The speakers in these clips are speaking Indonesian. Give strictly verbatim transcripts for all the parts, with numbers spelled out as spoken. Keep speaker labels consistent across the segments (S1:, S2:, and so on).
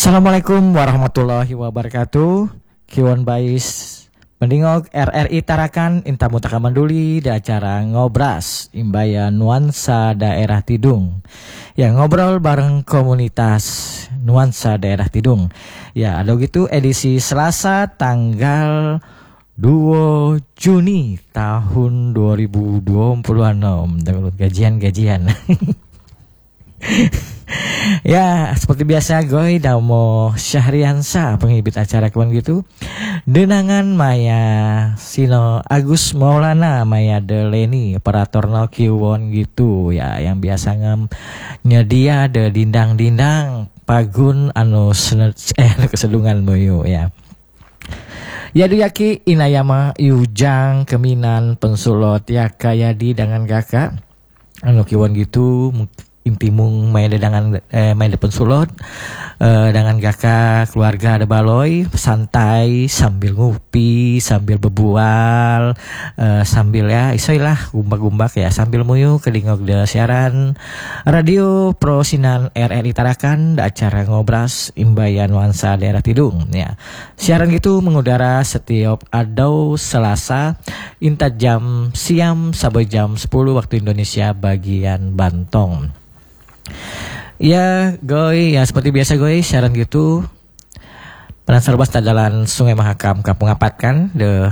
S1: Assalamualaikum warahmatullahi wabarakatuh. Kiwan Bais Pendingog R R I Tarakan Inta Mutaka Manduli di acara Ngobras Imbaya Nuansa Daerah Tidung. Ya, ngobrol bareng komunitas Nuansa Daerah Tidung. Ya, ada gitu edisi Selasa tanggal dua Juni tahun dua ribu dua puluh enam. Dengan gajian-gajian. Ya, seperti biasa goy damo Syahriansa penghibit acara kawan gitu. Denangan Maya Sino Agus Maulana Maya Deleni operator no kiwon gitu ya, yang biasa ngem nyedia de dindang-dindang pagun anu senet, eh anu kesedungan moyo ya. Ya duyaki inayama Yujang Keminan Pensulot ya kayadi dengan kakak anu kiwon gitu intimung main dengan eh, main depan sulot eh, dengan kakak keluarga ada baloy santai sambil ngupi sambil bebual eh, sambil ya isoilah gumbak-gumbak ya sambil muyu kedingog de siaran radio Pro Sinan R R I Tarakan da acara Ngobras Imbaya Nuansa Daerah Tidung ya. Siaran gitu mengudara setiap adau Selasa inta jam siam sampai jam sepuluh waktu Indonesia bagian Bantong. Ya goy, ya seperti biasa goy, siaran gitu Penasar Bas Tadalan Sungai Mahakam Kampung Apat kan de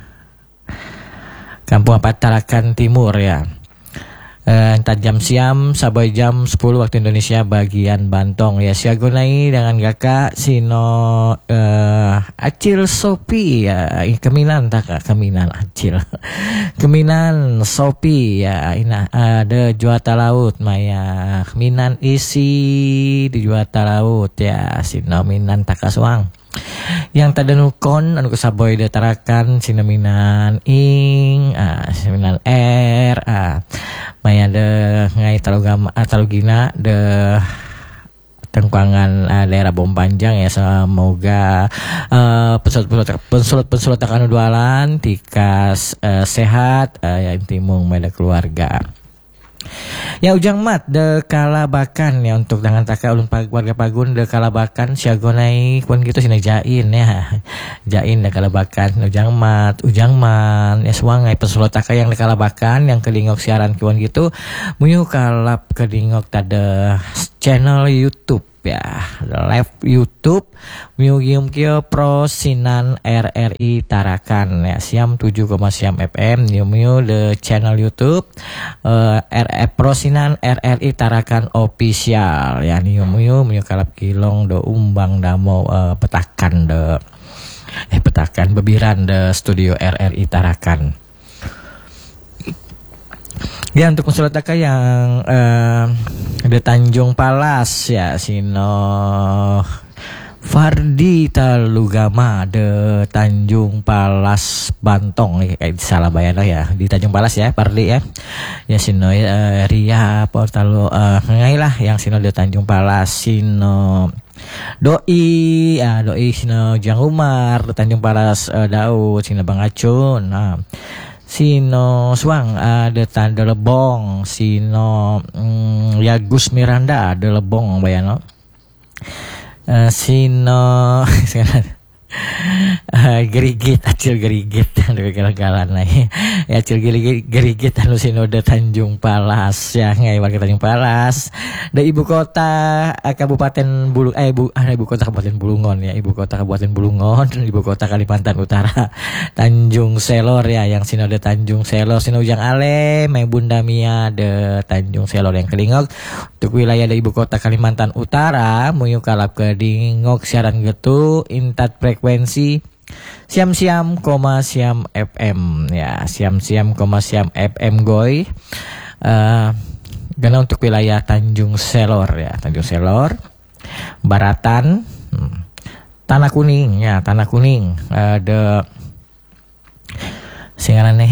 S1: Kampung Apat Tarakan Timur ya. Eh, entar jam siam sampai jam sepuluh waktu Indonesia bagian Bantong ya. Siagonai dengan kakak Sino eh, Acil Sopi ya, Keminan tak Keminan Acil Keminan Sopi ya, ina ada Juata Laut Maya Keminan isi di Juata Laut ya, Sino Minan Takaswang yang tadanukon anu kesaboy de Tarakan sinaminan ing ah sinaminan R ah maya de ngai talugama talugina de tengkuangan uh, daerah Bom Panjang ya. Semoga uh, pensulut-pensulut anu dualan tikas uh, sehat uh, ya intimung meda keluarga. Ya ujang mat de kalabakan ya untuk dengan taka ulun warga Pagun de kalabakan siagonai kuan gitu sini jain ya. Jain de kalabakan ujang mat ujang man ya suangai pensulot taka yang de kalabakan yang kedingok siaran kuan gitu muyu kalap kedingok tade channel YouTube ya, live YouTube Miugium Kio Pro Sinan R R I Tarakan ya, siam tujuh koma siam F M Miu Miu the channel YouTube uh, R R Pro Sinan R R I Tarakan official ya. Miu Miu Miu kalap kilong do umbang damo uh, petakan de eh petakan bebiran de studio R R I Tarakan. Ya untuk konsulat taka yang uh, di Tanjung Palas ya, Sino Fardi Talugama de Tanjung Palas Bantong ya, kayak di Salabayana ya di Tanjung Palas ya Fardi ya. Ya Sino uh, Ria Portalo uh, ngai lah yang Sino de Tanjung Palas, Sino Doi ya Doi Sino Jang Umar Tanjung Palas uh, Daud Sino Bang Acun. Nah Sino Suang ada uh, tanda Lebong, Sino mm, ya Gus Miranda ada Lebong bayano. Uh, Sino uh, gerigit acil gerigit anu galan ya acil gerigit gerigit anu Sino de Tanjung Palas ya ngai warga Tanjung Palas da ibu kota uh, Kabupaten Bulung eh ibu ah, ibu kota Kabupaten Bulungon ya, ibu kota Kabupaten Bulungon, ibu kota Kalimantan Utara Tanjung Selor ya, yang Sino de Tanjung Selor, Sino Ujang Ale Mai Bunda Mia de Tanjung Selor yang kelingok untuk wilayah dari ibu kota Kalimantan Utara muyu kalap kedingok siaran gitu intat frekuensi siam-siam koma siam F M ya, siam-siam koma siam F M goy uh, karena untuk wilayah Tanjung Selor ya, Tanjung Selor Baratan hmm, Tanah Kuning ya, Tanah Kuning uh, de singarannya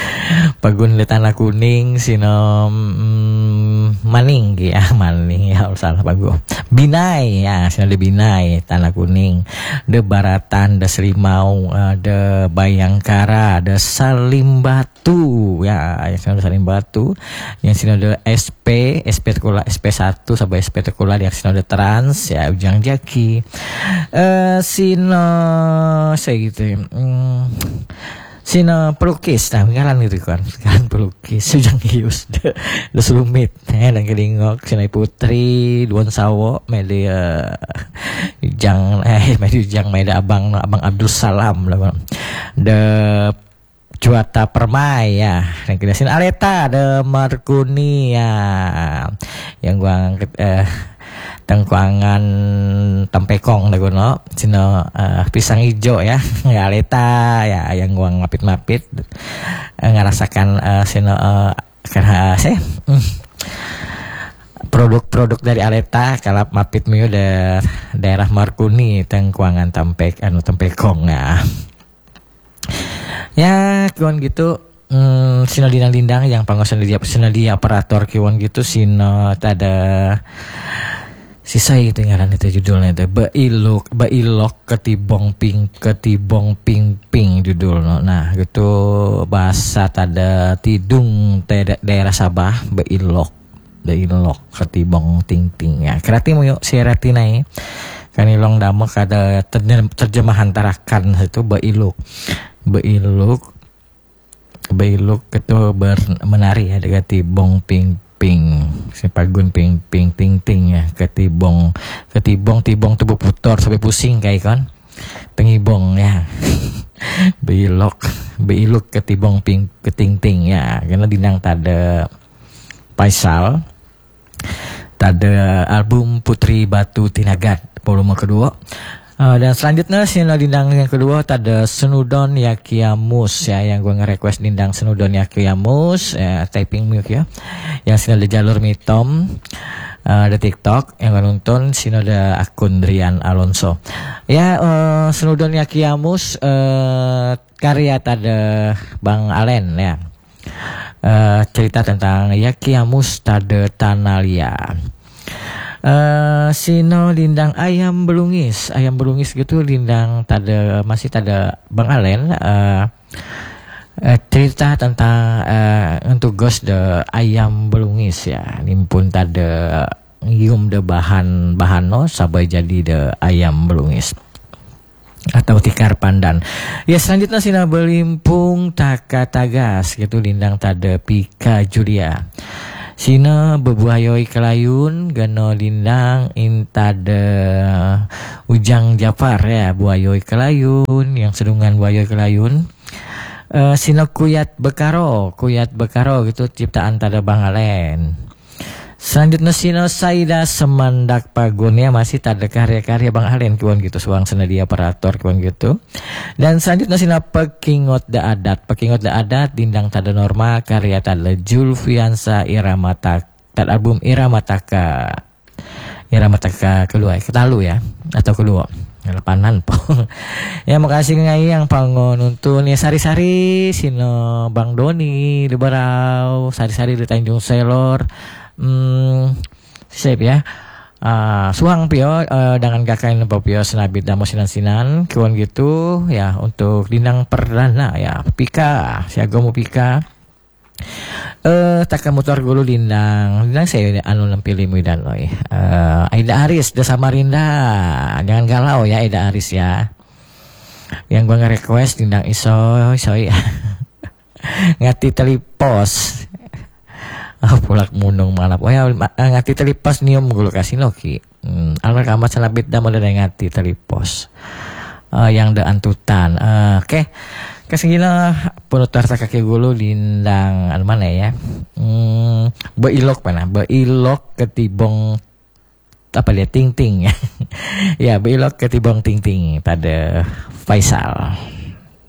S1: Pagun di Tanah Kuning Sino mm, Maning ya Maning ya salah bagus. Binai ya, sina de Binai, Tanah Kuning, de Baratan, de Selimau, uh, de Bayangkara, de Salimbatu ya, yang sina de Salimbatu, yang sina de S P, S P sekolah S P satu sampai S P sekolah yang sina de Trans ya, Ujang Jaki. Eh uh, sina saya gitu. Hmm, Sina pelukis, nah ngaran gitu kan, kan pelukis, Ujang Hius, de, de Selumit, eh, dan Kedingok, Sina Putri, Duan Sawo, media Ujang, eh, media Ujang, media Abang, Abang Abdul Salam, de Cuata Permai ya, dan kita Sina Areta, de Markuni ya, yang gua angkat, eh, tengkuangan Tampekong dagono sino uh, pisang hijau ya ngaleta ya yang gua ngapit-mapit uh, ngerasakan uh, sino uh, karena uh, saya mm, produk-produk dari Aleta kalap mapit miu da, daerah Markuni tengkuangan Tampek anu Tampekong ya ya kiwan gitu. Hmm, sino dindang-dindang yang pangosan di sino di operator kiwan gitu sino tada sisa itu ngaran itu judulnya itu Bailok Bailok ketibong ping ketibong ping ping judulnya. Nah gitu bahasa tada tidung tada daerah Sabah Bailok Bailok ketibong ting ting ya kerati mo yuk si ratinai kanilong damo kada terjemahan tarakan itu Bailok Bailok Bailok itu ber menari ya dekat tibong ping ping si pagun ping ping ting ting ya ketibong ketibong tibong tubuh putor sampai pusing kayak kan pengibong ya Bailok Bailok ketibong ping keting ting ya karena dinang tada Faisal tada album Putri Batu Tinagat volume kedua. Uh, dan selanjutnya sina dindang yang kedua tada Senudon Yakiamus ya yang gue nge-request dindang Senudon Yakiamus ya, typing mute ya yang sina di jalur mitom uh, di TikTok yang gue nonton sina ada akun Rian Alonso ya uh, Senudon Yakiamus uh, karya tada Bang Alen ya uh, cerita tentang Yakiamus tada Tanalia. Uh, sino lindang ayam belungis ayam belungis gitu lindang tada masih tada Bang Alen uh, uh, cerita tentang uh, untuk gos de ayam belungis ya nimpun tada ngium de bahan bahano sabai jadi de ayam belungis atau tikar pandan ya. Selanjutnya sina belimpung taka tagas gitu lindang tada Pika Julia sina bebuayoi kelayun gano lindang intade Ujang Jafar ya buayoi kelayun yang sedungan buayoi kelayun. Uh, sina Kuyat Bekaro Kuyat Bekaro gitu ciptaan tada Bang Alen. Selanjutnya sina Saida Semandak Pagun ya masih tada karya-karya Bang Alen kiwan gitu suang senadia operator kiwan gitu. Dan selanjutnya sina Pekingot da Adat Pekingot da Adat dindang tada Norma karya tada Julfiansa Iramataka tad album Iramataka Iramataka kedua ketalu ya atau kedua lepanan po ya makasih ngai yang pango nuntun ya sari-sari sino Bang Doni di Barau sari-sari di Tanjung Selor. Hmm, siap ya. Uh, suang pio uh, dengan kakak ini pio senabit damo sinan-sinan kiwan gitu ya untuk dindang perdana ya Pika siagomu Pika eh uh, taka motor gulu dindang dindang saya anu lempili dan loy uh, Aida Aris de Samarinda jangan galau ya Aida Aris ya yang gua nge-request dindang iso iso ya ngati telipos. Oh, pulak munung malap. Oh ya ngati telipos nium gulu kasih loki. Hmm, alur kamat salabit da mulai ngati telipos. Uh, yang de antutan. Uh, Oke. Okay. Kasingina penutar kaki gulu lindang anu mana ya? Hmm, beilok mana? Beilok ketibong apa dia ting ting ya. Ya, beilok ketibong ting ting pada Faisal.